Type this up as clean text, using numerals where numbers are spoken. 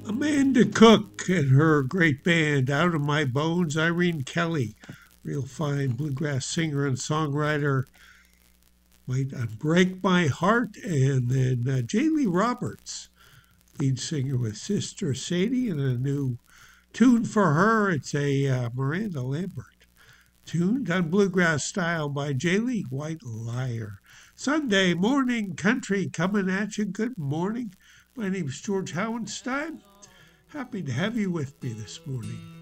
Amanda Cook and her great band, Out of My Bones, Irene Kelly, real fine bluegrass singer and songwriter, might Break My Heart, and then Jay Lee Roberts, lead singer with Sister Sadie, and a new tune for her. It's a Miranda Lambert tune done bluegrass style by Jay Lee, White Liar. Sunday morning country coming at you. Good morning. My name is George Howenstein. Happy to have you with me this morning.